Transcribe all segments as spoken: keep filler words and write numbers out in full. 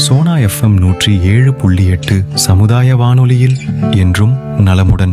Sona FM நூற்றி ஏழு புள்ளி எட்டு சமுதாய வானொலியில் என்றும் நலமுடன்.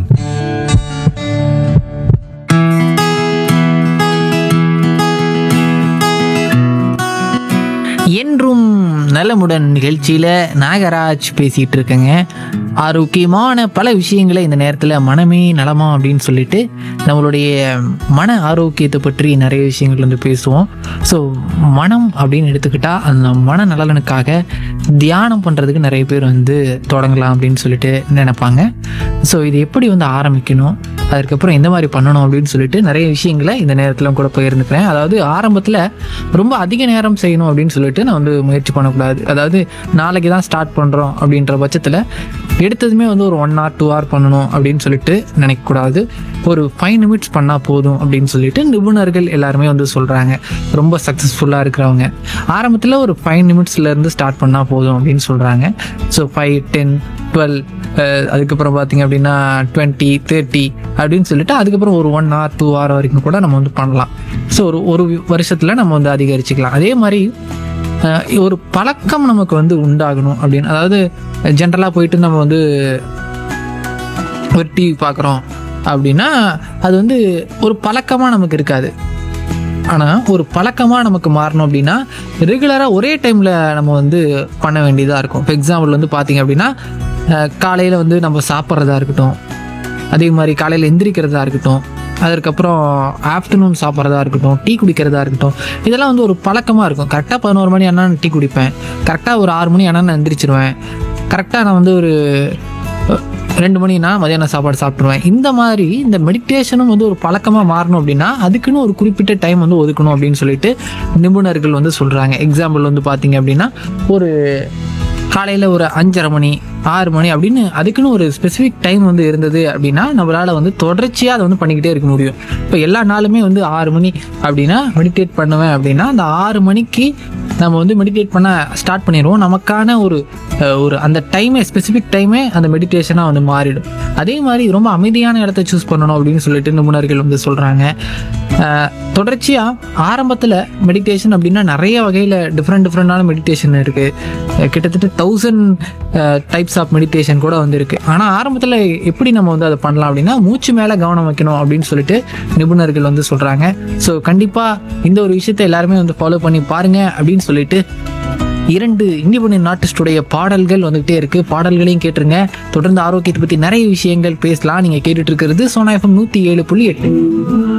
என்றும் நலமுடன் நிகழ்ச்சியில் நாகராஜ் பேசிகிட்டு இருக்கேங்க. ஆரோக்கியமான பல விஷயங்களை இந்த நேரத்தில் மனமே நலமா அப்படின்னு சொல்லிட்டு நம்மளுடைய மன ஆரோக்கியத்தை பற்றி நிறைய விஷயங்கள் வந்து பேசுவோம். ஸோ மனம் அப்படின்னு எடுத்துக்கிட்டால் அந்த மன நலனுக்காக தியானம் பண்ணுறதுக்கு நிறைய பேர் வந்து தொடங்கலாம் அப்படின்னு சொல்லிட்டு நினைப்பாங்க. ஸோ இது எப்படி வந்து ஆரம்பிக்கணும், அதுக்கப்புறம் எந்த மாதிரி பண்ணணும் அப்படின்னு சொல்லிட்டு நிறைய விஷயங்களை இந்த நேரத்தில் கூட பகிர்ந்துக்கிறேன். அதாவது ஆரம்பத்தில் ரொம்ப அதிக நேரம் செய்யணும் அப்படின்னு சொல்லிட்டு நான் வந்து முயற்சி பண்ணக்கூடாது. அதாவது நாளைக்கு தான் ஸ்டார்ட் பண்ணுறோம் அப்படின்ற பட்சத்தில் எடுத்ததுமே வந்து ஒரு ஒன் ஹவர் டூ ஹவர் பண்ணணும் அப்படின்னு சொல்லிட்டு நினைக்கக்கூடாது. ஒரு ஃபைவ் நிமிட்ஸ் பண்ணால் போதும் அப்படின்னு சொல்லிட்டு நிபுணர்கள் எல்லாருமே வந்து சொல்கிறாங்க. ரொம்ப சக்ஸஸ்ஃபுல்லாக இருக்கிறவங்க ஆரம்பத்தில் ஒரு ஃபைவ் நிமிட்ஸ்லேருந்து ஸ்டார்ட் பண்ணால் போதும் அப்படின்னு சொல்கிறாங்க. ஸோ ஃபைவ் டென் டுவெல் அதுக்கப்புறம் பார்த்திங்க அப்படின்னா டுவெண்ட்டி தேர்ட்டி அப்படின்னு சொல்லிட்டு அதுக்கப்புறம் ஒரு ஒன் ஹவர் டூ ஹவர் வரைக்கும் கூட நம்ம வந்து பண்ணலாம். ஸோ ஒரு ஒரு வருஷத்தில் நம்ம வந்து அதிகரிச்சுக்கலாம். அதே மாதிரி ஒரு பழக்கம் நமக்கு வந்து உண்டாகணும் அப்படின்னு, அதாவது ஜென்ரலாக போயிட்டு நம்ம வந்து ஒரு டிவி பார்க்குறோம் அப்படின்னா அது வந்து ஒரு பழக்கமாக நமக்கு இருக்காது. ஆனால் ஒரு பழக்கமாக நமக்கு மாறணும் அப்படின்னா ரெகுலராக ஒரே டைமில் நம்ம வந்து பண்ண வேண்டியதாக இருக்கும். இப்போ எக்ஸாம்பிள் வந்து பார்த்திங்க அப்படின்னா காலையில் வந்து நம்ம சாப்பிட்றதா இருக்கட்டும், அதே மாதிரி காலையில் எந்திரிக்கிறதா இருக்கட்டும், அதுக்கப்புறம் ஆஃப்டர்நூன் சாப்பிட்றதா இருக்கட்டும், டீ குடிக்கிறதா இருக்கட்டும், இதெல்லாம் வந்து ஒரு பழக்கமாக இருக்கும். கரெக்டாக பதினோரு மணி ஆனால் நான் டீ குடிப்பேன், கரெக்டாக ஒரு ஆறு மணி ஆனால் நான் எந்திரிச்சிருவேன், கரெக்டாக நான் வந்து ஒரு ரெண்டு மணினா மதியானம் சாப்பாடு சாப்பிட்ருவேன். இந்த மாதிரி இந்த மெடிடேஷனும் வந்து ஒரு பழக்கமாக மாறணும் அப்படின்னா அதுக்குன்னு ஒரு குறிப்பிட்ட டைம் வந்து ஒதுக்கணும் அப்படின்னு சொல்லிட்டு நிபுணர்கள் வந்து சொல்கிறாங்க. எக்ஸாம்பிள் வந்து பார்த்திங்க அப்படின்னா ஒரு காலையில் ஒரு அஞ்சரை மணி ஆறு மணி அப்படின்னு அதுக்குன்னு ஒரு ஸ்பெசிஃபிக் டைம் வந்து இருந்தது அப்படின்னா நம்மளால் வந்து தொடர்ச்சியாக அதை வந்து பண்ணிக்கிட்டே இருக்க முடியும். இப்போ எல்லா நாளுமே வந்து ஆறு மணி அப்படின்னா மெடிடேட் பண்ணுவேன் அப்படின்னா அந்த ஆறு மணிக்கு நம்ம வந்து மெடிடேட் பண்ண ஸ்டார்ட் பண்ணிடுவோம். நமக்கான ஒரு ஒரு அந்த டைமே ஸ்பெசிஃபிக் டைமே அந்த மெடிடேஷனாக வந்து மாறிடும். அதே மாதிரி ரொம்ப அமைதியான இடத்த சூஸ் பண்ணணும் அப்படின்னு சொல்லிட்டு நிபுணர்கள் வந்து சொல்கிறாங்க. தொடர்ச்சியாக ஆரம்பத்தில் மெடிடேஷன் அப்படின்னா நிறைய வகையில் டிஃப்ரெண்ட் டிஃப்ரெண்டான மெடிடேஷன் இருக்குது. கிட்டத்தட்ட தௌசண்ட் டைப்ஸ் ஆஃப் மெடிடேஷன் கூட வந்து இருக்குது. ஆனால் ஆரம்பத்தில் எப்படி நம்ம வந்து அதை பண்ணலாம் அப்படின்னா மூச்சு மேலே கவனம் வைக்கணும் அப்படின்னு சொல்லிட்டு நிபுணர்கள் வந்து சொல்கிறாங்க. ஸோ கண்டிப்பாக இந்த ஒரு விஷயத்தை எல்லாருமே வந்து ஃபாலோ பண்ணி பாருங்கள் அப்படின்னு சொல்லிட்டு இரண்டு இண்டிபெண்டன்ட் ஆர்டிஸ்டுடைய பாடல்கள் வந்துகிட்டே இருக்கு. பாடல்களையும் கேட்டுருங்க. தொடர்ந்து ஆரோக்கியத்தை பற்றி நிறைய விஷயங்கள் பேசலாம். நீங்கள் கேட்டுட்டு இருக்கிறது சோனா எஃப்எம் நூற்றி ஏழு புள்ளி எட்டு.